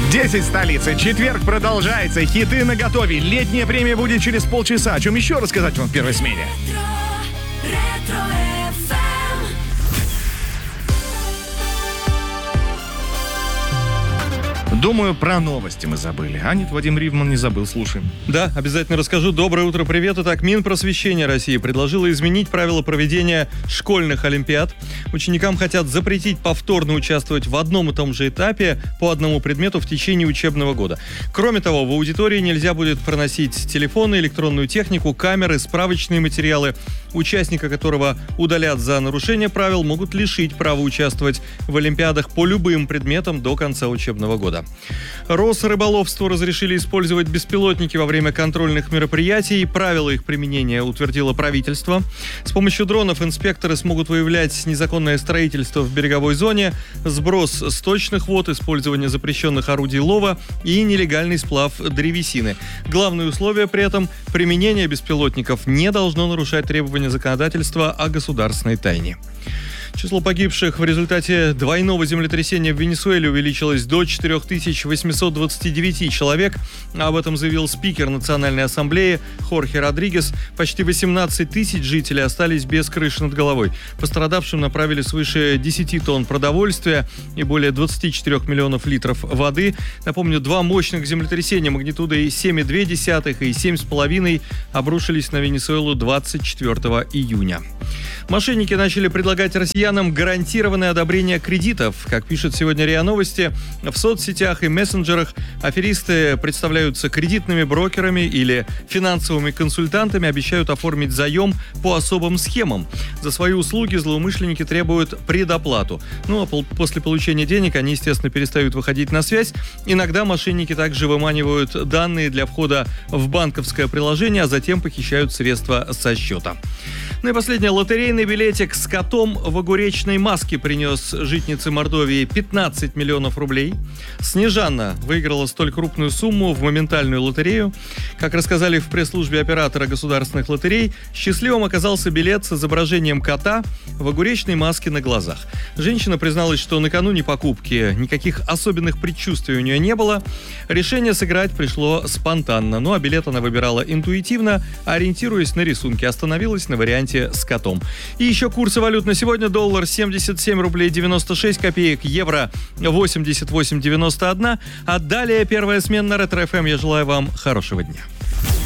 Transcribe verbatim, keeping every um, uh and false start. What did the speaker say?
десять столицы. Четверг продолжается. Хиты наготове. Летняя премия будет через полчаса. О чем еще рассказать вам в первой смене? Думаю, про новости мы забыли. А нет, Вадим Ривман не забыл, слушаем. Да, обязательно расскажу. Доброе утро, привет. Итак, Минпросвещение России предложило изменить правила проведения школьных олимпиад. Ученикам хотят запретить повторно участвовать в одном и том же этапе по одному предмету в течение учебного года. Кроме того, в аудитории нельзя будет проносить телефоны, электронную технику, камеры, справочные материалы. Участника, которого удалят за нарушение правил, могут лишить права участвовать в олимпиадах по любым предметам до конца учебного года. Росрыболовству разрешили использовать беспилотники во время контрольных мероприятий. Правила их применения утвердило правительство. С помощью дронов инспекторы смогут выявлять незаконное строительство в береговой зоне, сброс сточных вод, использование запрещенных орудий лова и нелегальный сплав древесины. Главное условие при этом – применение беспилотников не должно нарушать требования законодательства о государственной тайне. Число погибших в результате двойного землетрясения в Венесуэле увеличилось до четыре тысячи восемьсот двадцать девять человек. Об этом заявил спикер Национальной ассамблеи Хорхе Родригес. Почти восемнадцать тысяч жителей остались без крыши над головой. Пострадавшим направили свыше десять тонн продовольствия и более двадцать четыре миллионов литров воды. Напомню, два мощных землетрясения магнитудой семь целых две десятых и семь целых пять десятых обрушились на Венесуэлу двадцать четвёртого июня. Мошенники начали предлагать россиянам гарантированное одобрение кредитов. Как пишет сегодня РИА Новости, в соцсетях и мессенджерах аферисты представляются кредитными брокерами или финансовыми консультантами, обещают оформить заем по особым схемам. За свои услуги злоумышленники требуют предоплату. Ну а после получения денег они, естественно, перестают выходить на связь. Иногда мошенники также выманивают данные для входа в банковское приложение, а затем похищают средства со счета. Ну и последнее. Лотерейный билетик с котом в огуречной маске принес житнице Мордовии пятнадцать миллионов рублей. Снежанна выиграла столь крупную сумму в моментальную лотерею. Как рассказали в пресс-службе оператора государственных лотерей, счастливым оказался билет с изображением кота в огуречной маске на глазах. Женщина призналась, что накануне покупки никаких особенных предчувствий у нее не было. Решение сыграть пришло спонтанно. Ну а билет она выбирала интуитивно, ориентируясь на рисунки. Остановилась на варианте с котом. И еще курсы валют на сегодня. Доллар семьдесят семь рублей девяносто шесть копеек, евро восемьдесят восемь девяносто один. А далее первая смена на Ретро-эф эм. Я желаю вам хорошего дня.